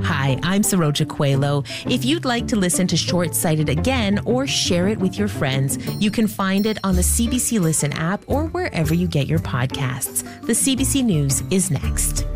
Hi, I'm Saroja Coelho. If you'd like to listen to Short Sighted again or share it with your friends, you can find it on the CBC Listen app or wherever you get your podcasts. The CBC News is next.